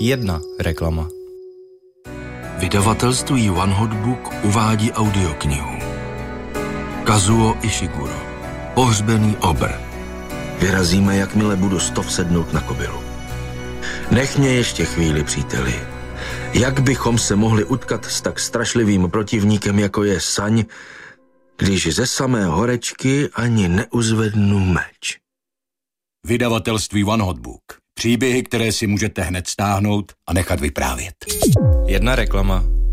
1 reklama. Vydavatelství One Hot Book uvádí audioknihu Kazuo Ishiguro, Pohřbený obr. Vyrazíme, jakmile budu sednout na kobylu. Nech mě ještě chvíli, příteli. Jak bychom se mohli utkat s tak strašlivým protivníkem, jako je Saň, když ze samé horečky ani neuzvednu meč? Vydavatelství One Hot Book. Příběhy, které si můžete hned stáhnout a nechat vyprávět. 1 reklama.